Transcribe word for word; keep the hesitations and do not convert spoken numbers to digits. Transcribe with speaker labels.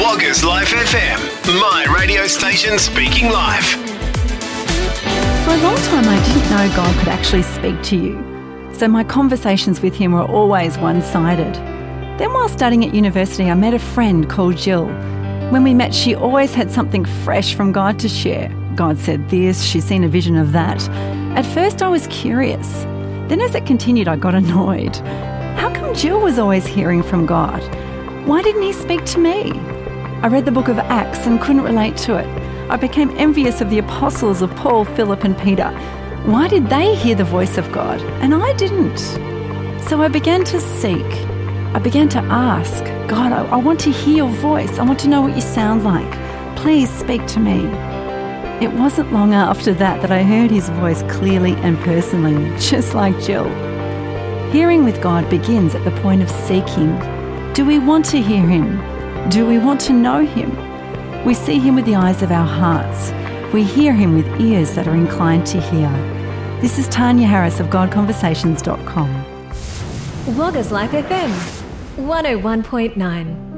Speaker 1: Woggers Life F M, my radio station speaking life.
Speaker 2: For a long time I didn't know God could actually speak to you, so my conversations with him were always one-sided. Then while studying at university I met a friend called Jill. When we met she always had something fresh from God to share. God said this, she's seen a vision of that. At first I was curious. Then as it continued I got annoyed. How come Jill was always hearing from God? Why didn't he speak to me? I read the book of Acts and couldn't relate to it. I became envious of the apostles of Paul, Philip and Peter. Why did they hear the voice of God and I didn't? So I began to seek. I began to ask, God, I, I want to hear your voice. I want to know what you sound like. Please speak to me. It wasn't long after that that I heard his voice clearly and personally, just like Jill. Hearing with God begins at the point of seeking. Do we want to hear him? Do we want to know him? We see him with the eyes of our hearts. We hear him with ears that are inclined to hear. This is Tanya Harris of God Conversations dot com.
Speaker 3: Woggers Life F M, one oh one point nine.